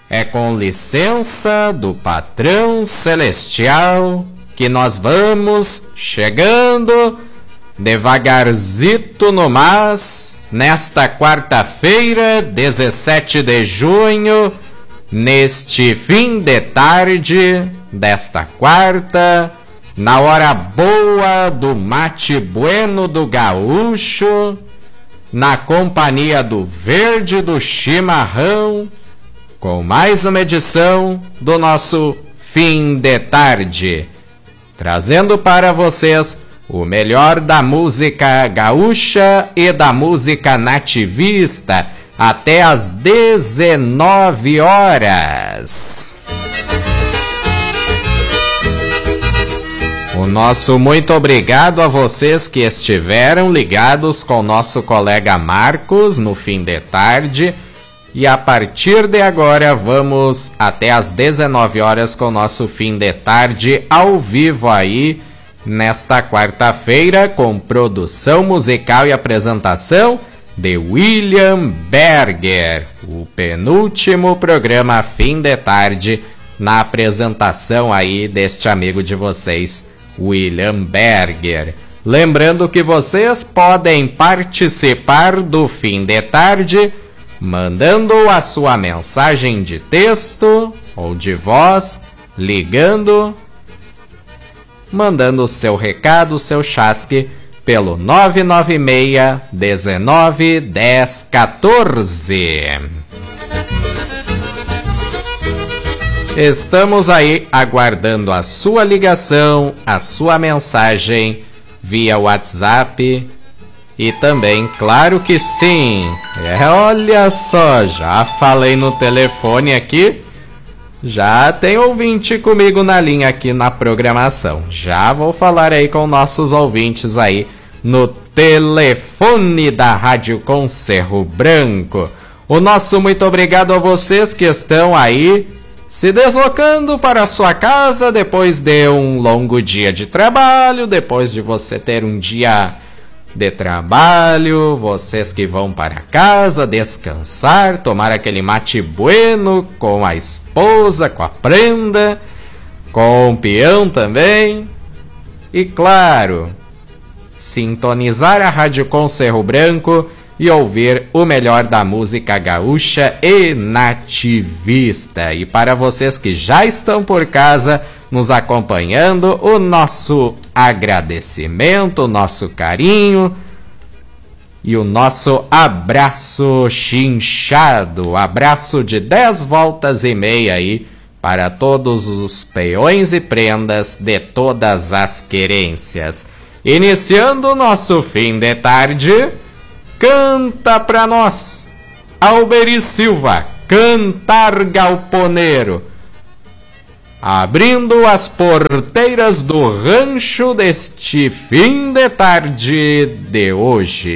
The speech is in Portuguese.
É com licença do patrão celestial que nós vamos chegando devagarzito no mas, nesta quarta-feira, 17 de junho, neste fim de tarde desta quarta, na hora boa do mate bueno do gaúcho, na companhia do verde do chimarrão, com mais uma edição do nosso fim de tarde, trazendo para vocês o melhor da música gaúcha e da música nativista até às 19 horas. O nosso muito obrigado a vocês que estiveram ligados com o nosso colega Marcos no fim de tarde. E a partir de agora vamos até às 19 horas com o nosso fim de tarde ao vivo aí, nesta quarta-feira, com produção musical e apresentação de William Berger. O penúltimo programa fim de tarde na apresentação aí deste amigo de vocês, William Berger. Lembrando que vocês podem participar do fim de tarde mandando a sua mensagem de texto ou de voz, ligando, mandando o seu recado, o seu chasque pelo 996 19 10 14. Estamos aí aguardando a sua ligação, a sua mensagem via WhatsApp e também, claro que sim. Olha só, já falei no telefone aqui. Já tem ouvinte comigo na linha aqui na programação. Já vou falar aí com nossos ouvintes aí no telefone da Rádio com Cerro Branco. O nosso muito obrigado a vocês que estão aí se deslocando para a sua casa depois de um longo dia de trabalho, depois de você ter um dia de trabalho, vocês que vão para casa descansar, tomar aquele mate bueno com a esposa, com a prenda, com o peão também. E claro, sintonizar a Rádio com Cerro Branco e ouvir o melhor da música gaúcha e nativista. E para vocês que já estão por casa nos acompanhando, o nosso agradecimento, o nosso carinho e o nosso abraço chinchado, abraço de 10 voltas e meia aí para todos os peões e prendas de todas as querências. Iniciando o nosso fim de tarde, canta pra nós, Alberi Silva, Cantar Galponeiro, abrindo as porteiras do rancho deste fim de tarde de hoje.